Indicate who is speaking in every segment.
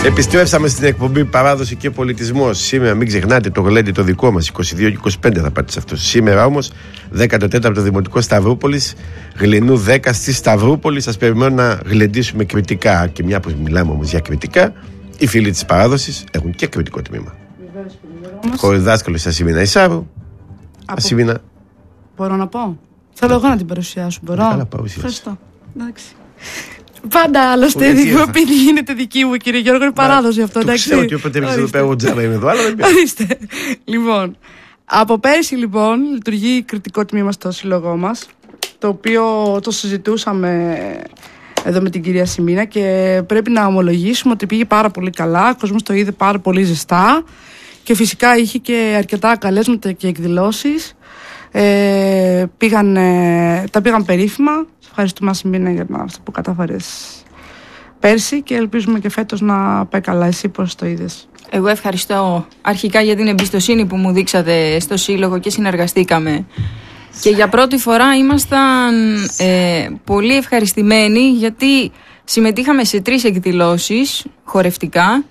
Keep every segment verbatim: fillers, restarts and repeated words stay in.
Speaker 1: Επιστρέψαμε στην εκπομπή Παράδοση και Πολιτισμός. Σήμερα μην ξεχνάτε το γλέντι το δικό μας, είκοσι δύο και είκοσι πέντε θα πάτε σε αυτό. Σήμερα όμως δέκατο τέταρτο Δημοτικό Σταυρούπολης, Γλυνού δέκα στη Σταυρούπολη. Σας περιμένω να γλεντήσουμε κριτικά. Και μια που μιλάμε όμως για κριτικά, οι φίλοι της Παράδοσης έχουν και κριτικό τμήμα. Ο δάσκαλος Ασημίνα Ισάρου.
Speaker 2: Από...
Speaker 1: Ασημίνα.
Speaker 2: Μπορώ να πω. Θέλω εγώ να την παρουσιάσω. Μπορώ.
Speaker 1: Καλά, παρουσιάσου.
Speaker 2: Ευχαριστώ. Εντάξει. Πάντα άλλωστε επειδή γίνεται δική μου, κύριε Γιώργο, είναι παράδοση αυτό.
Speaker 1: Το ξέρω ότι όποτε εμείς εδώ πέρα τζάμπα είμαι εδώ, αλλά δεν πειράζει.
Speaker 2: Ορίστε. Λοιπόν, από πέρσι λοιπόν λειτουργεί κριτικό τμήμα στο σύλλογό μας, το οποίο το συζητούσαμε εδώ με την κυρία Σιμίνα και πρέπει να ομολογήσουμε ότι πήγε πάρα πολύ καλά. Ο κόσμος το είδε πάρα πολύ ζεστά και φυσικά είχε και αρκετά καλέσματα και εκδηλώσεις. Ε, πήγαν, ε, τα πήγαν περίφημα. Σε ευχαριστούμε, Σιμίνα, για αυτό που κατάφερες πέρσι και ελπίζουμε και φέτος να πάει καλά. Εσύ πώς το είδες?
Speaker 3: Εγώ ευχαριστώ αρχικά για την εμπιστοσύνη που μου δείξατε στο σύλλογο και συνεργαστήκαμε. Και για πρώτη φορά ήμασταν ε, πολύ ευχαριστημένοι, γιατί συμμετείχαμε σε τρεις εκδηλώσεις χορευτικά,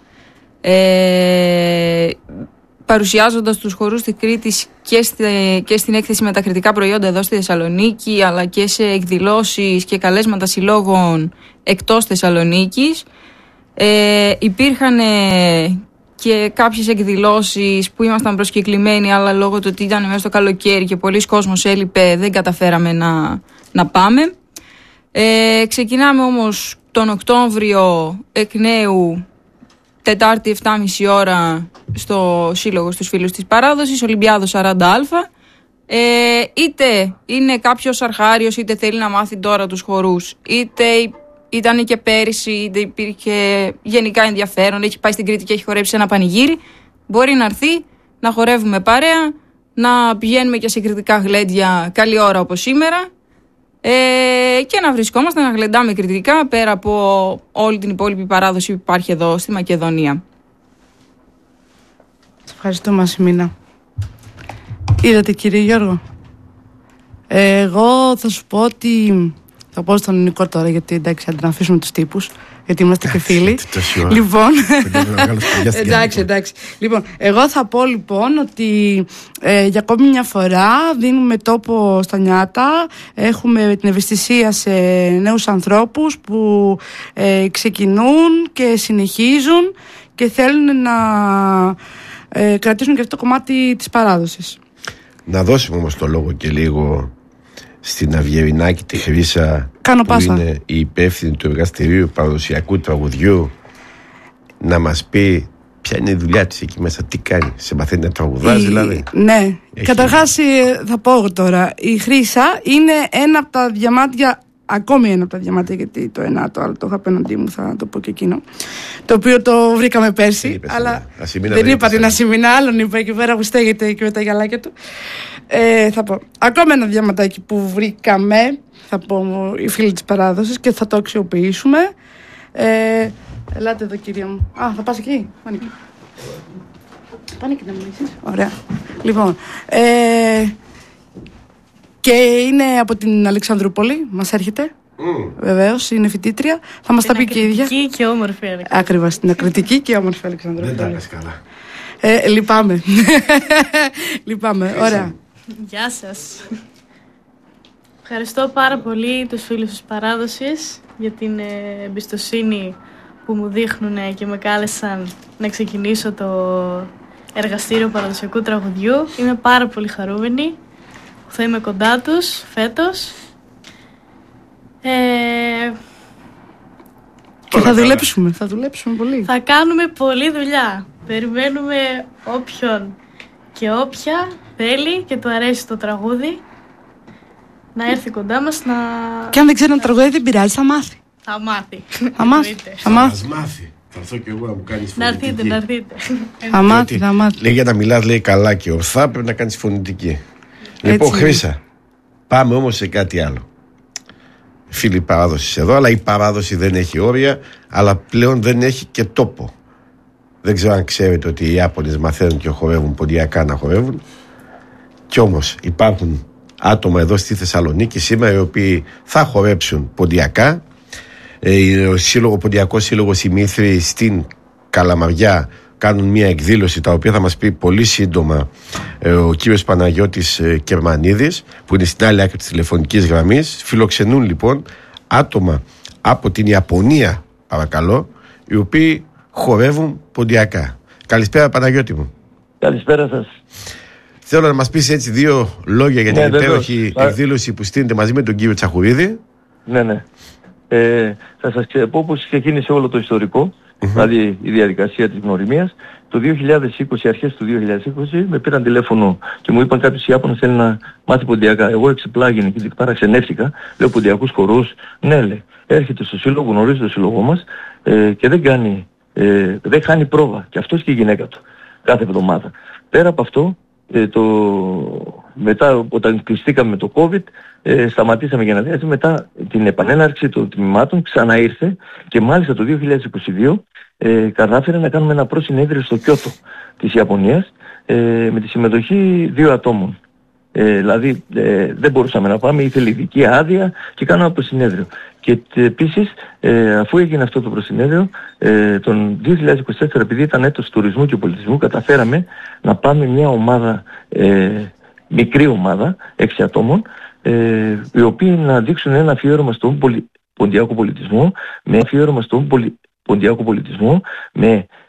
Speaker 3: ε, παρουσιάζοντας τους χορούς της Κρήτης και, στη, και στην έκθεση με τα κριτικά προϊόντα εδώ στη Θεσσαλονίκη, αλλά και σε εκδηλώσεις και καλέσματα συλλόγων εκτός Θεσσαλονίκης. Ε, υπήρχαν ε, και κάποιες εκδηλώσεις που ήμασταν προσκεκλημένοι, αλλά λόγω του ότι ήταν μέσα στο καλοκαίρι και πολλοί κόσμος έλειπε, δεν καταφέραμε να, να πάμε. Ε, ξεκινάμε όμως τον Οκτώβριο εκ νέου, Τετάρτη εφτά και μισή ώρα, στο Σύλλογο στους Φίλους της Παράδοσης, Ολυμπιάδος σαράντα Α. Ε, είτε είναι κάποιος αρχάριος, είτε θέλει να μάθει τώρα τους χορούς, είτε ήταν και πέρυσι, είτε υπήρχε γενικά ενδιαφέρον, έχει πάει στην Κρήτη και έχει χορέψει σε ένα πανηγύρι, μπορεί να έρθει, να χορεύουμε παρέα, να πηγαίνουμε και σε κριτικά γλέντια καλή ώρα όπως σήμερα, ε, και να βρισκόμαστε να γλεντάμε κριτικά πέρα από όλη την υπόλοιπη παράδοση που υπάρχει εδώ στη Μακεδονία.
Speaker 2: Σας ευχαριστούμε, Ασημίνα. Είδατε, κύριε Γιώργο? Ε, εγώ θα σου πω ότι... Θα πω στον Νικό τώρα, γιατί εντάξει, αντί να αφήσουμε τους τύπους, γιατί είμαστε και φίλοι. Λοιπόν, εντάξει, εντάξει. Λοιπόν, εγώ θα πω λοιπόν ότι ε, για ακόμη μια φορά δίνουμε τόπο στα νιάτα, έχουμε την ευαισθησία σε νέους ανθρώπους που ε, ξεκινούν και συνεχίζουν και θέλουν να ε, κρατήσουν και αυτό το κομμάτι της παράδοσης.
Speaker 1: Να δώσουμε όμως το λόγο και λίγο στην Αυγερινάκη τη Χρύσα,
Speaker 2: Κάνω
Speaker 1: που
Speaker 2: πάσα.
Speaker 1: είναι η υπεύθυνη του εργαστηρίου παραδοσιακού τραγουδιού, να μας πει ποια είναι η δουλειά της εκεί μέσα, τι κάνει, σε μαθαίνει να τραγουδάζει δηλαδή?
Speaker 2: Ναι,
Speaker 1: Έχει...
Speaker 2: καταρχάς θα πω εγώ τώρα, η Χρύσα είναι ένα από τα διαμάτια, ακόμη ένα από τα διαμάτια, γιατί το ένα το άλλο το είχα απέναντί μου, θα το πω και εκείνο, το οποίο το βρήκαμε πέρσι, είπες, αλλά
Speaker 1: Ασημίνα,
Speaker 2: δεν είπα την Ασημίνα, άλλον είπα εκεί πέρα που στέγεται και με τα γυαλάκια του. Ε, θα πω, ακόμα ένα διαματάκι που βρήκαμε, θα πω οι φίλοι της Παράδοσης, και θα το αξιοποιήσουμε. Ε, ελάτε εδώ, κυρία μου. Α, θα πας εκεί. Πάνε εκεί. Πάνε εκεί να μιλήσεις. Ωραία. Λοιπόν, ε, και είναι από την Αλεξανδρούπολη, μας έρχεται. Mm. Βεβαίως, είναι φοιτήτρια. Θα μας τα πει και η ίδια.
Speaker 4: Ακριτική και όμορφη Αλεξανδρούπολη.
Speaker 2: Ακριβώς, την ακριτική και όμορφη Αλεξανδρούπολη.
Speaker 1: Δεν τα λες καλά.
Speaker 2: Ε, λυπάμαι. Λυπάμαι, ωραία.
Speaker 4: Γεια σας. Ευχαριστώ πάρα πολύ τους φίλους της Παράδοσης για την ε, εμπιστοσύνη που μου δείχνουν και με κάλεσαν να ξεκινήσω το εργαστήριο παραδοσιακού τραγουδιού. Είμαι πάρα πολύ χαρούμενη που θα είμαι κοντά τους φέτος. Ε,
Speaker 2: και θα δουλέψουμε, θα δουλέψουμε πολύ.
Speaker 4: Θα κάνουμε πολλή δουλειά. Περιμένουμε όποιον και όποια θέλει και του αρέσει το τραγούδι να έρθει κοντά μας να...
Speaker 2: Και αν δεν ξέρει να τραγουδάει δεν πειράζει, θα μάθει.
Speaker 4: Θα μάθει.
Speaker 2: Θα μάθει.
Speaker 1: Θα μάθει. Θα έρθω και εγώ να μου κάνεις φωνητική.
Speaker 4: Να έρθείτε, να έρθετε.
Speaker 2: Θα μάθει, θα μάθει.
Speaker 1: Λέει, για να μιλάς, λέει, καλά και ορθά, πρέπει να κάνεις φωνητική. Λοιπόν, Χρύσα, πάμε όμως σε κάτι άλλο. Φίλοι Παράδοσης εδώ, αλλά η Παράδοση δεν έχει όρια, αλλά πλέον δεν έχει και τόπο. Δεν ξέρω αν ξέρετε ότι οι Ιάπωνες μαθαίνουν και χορεύουν ποντιακά να χορεύουν. Κι όμως υπάρχουν άτομα εδώ στη Θεσσαλονίκη σήμερα οι οποίοι θα χορέψουν ποντιακά. Ε, ο σύλλογο, Ποντιακός Σύλλογος Ημίθρη στην Καλαμαριά κάνουν μια εκδήλωση, τα οποία θα μας πει πολύ σύντομα ε, ο κύριος Παναγιώτης ε, Κερμανίδης, που είναι στην άλλη άκρη της τηλεφωνικής γραμμής. Φιλοξενούν λοιπόν άτομα από την Ιαπωνία, παρακαλώ, οι οποίοι χορεύουν ποντιακά. Καλησπέρα, Παναγιώτη μου.
Speaker 5: Καλησπέρα σας.
Speaker 1: Θέλω να μας πεις έτσι δύο λόγια για την
Speaker 5: ναι,
Speaker 1: υπέροχη εκδήλωση που στείνεται μαζί με τον κύριο Τσαχουρίδη.
Speaker 5: Ναι, ναι. Ε, θα σας πω πως ξεκίνησε όλο το ιστορικό, mm-hmm. δηλαδή η διαδικασία της γνωριμίας. Το δύο χιλιάδες είκοσι, αρχές του δύο χιλιάδες είκοσι, με πήραν τηλέφωνο και μου είπαν κάποιος Ιάπωνας θέλει να μάθει ποντιακά. Εγώ εξεπλάγινε και παραξενεύτηκα, λέω ποντιακούς χορούς. Ναι, λέει, έρχεται στο σύλλογο, γνωρίζει το σύλλογό μας ε, και δεν κάνει, ε, δεν χάνει πρόβα. Και αυτός και η γυναίκα του κάθε εβδομάδα. Πέρα από αυτό, ε, το... μετά όταν κλειστήκαμε με το COVID, ε, σταματήσαμε για ένα διάστημα. Μετά την επανέναρξη των τμήματων ξαναήρθε και μάλιστα το δύο χιλιάδες είκοσι δύο ε, κατάφερε να κάνουμε ένα προσυνέδριο στο Κιώτο της Ιαπωνίας ε, με τη συμμετοχή δύο ατόμων. Ε, δηλαδή ε, δεν μπορούσαμε να πάμε, ήθελε ειδική άδεια και κάναμε ένα προσυνέδριο. Και επίσης ε, αφού έγινε αυτό το προσυνέδριο, ε, τον δύο χιλιάδες είκοσι τέσσερα, επειδή ήταν έτος τουρισμού και πολιτισμού, καταφέραμε να πάμε μια ομάδα, ε, μικρή ομάδα, έξι ατόμων, ε, οι οποίοι να δείξουν ένα αφιέρωμα στον πολι... ποντιακό πολιτισμό, με αφιέρωμα στον πολι... ποντιακό πολιτισμό, με